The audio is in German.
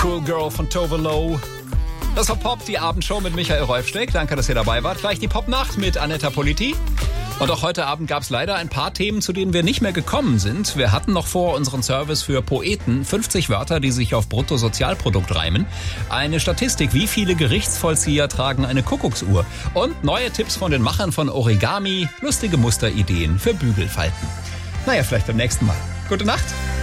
Cool Girl von Tove Lo. Das war Pop, die Abendshow mit Michael Rolfsteck. Danke, dass ihr dabei wart. Gleich die Popnacht mit Anetta Politi. Und auch heute Abend gab es leider ein paar Themen, zu denen wir nicht mehr gekommen sind. Wir hatten noch vor unseren Service für Poeten 50 Wörter, die sich auf Bruttosozialprodukt reimen. Eine Statistik, wie viele Gerichtsvollzieher tragen eine Kuckucksuhr. Und neue Tipps von den Machern von Origami, lustige Musterideen für Bügelfalten. Naja, vielleicht beim nächsten Mal. Gute Nacht.